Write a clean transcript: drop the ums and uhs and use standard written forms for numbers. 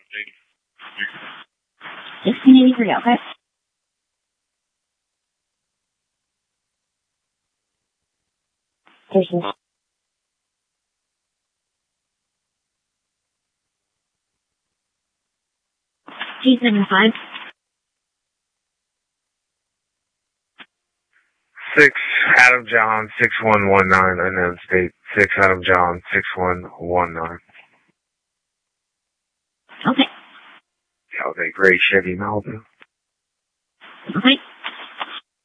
1683, okay. Station. G75. 6 Adam John 6119, unknown state. 6 Adam John 6119. Okay. Okay, gray Chevy Malibu. Okay.